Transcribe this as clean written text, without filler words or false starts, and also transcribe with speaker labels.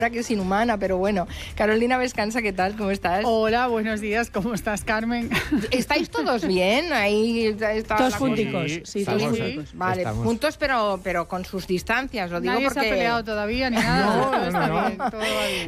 Speaker 1: que es inhumana, pero bueno. Carolina Vescanza, ¿qué tal? ¿Cómo estás?
Speaker 2: Hola, buenos días, ¿cómo estás, Carmen?
Speaker 1: ¿Estáis todos bien? Ahí está
Speaker 3: todos
Speaker 1: la
Speaker 3: junticos,
Speaker 1: cosa.
Speaker 3: sí, todos junticos.
Speaker 1: Vale,
Speaker 4: Estamos.
Speaker 1: juntos pero con sus distancias, lo digo
Speaker 2: Nadie
Speaker 1: porque...
Speaker 2: se ha peleado todavía ni nada.
Speaker 4: No,
Speaker 2: Todo está
Speaker 4: no.
Speaker 2: bien, todo va bien.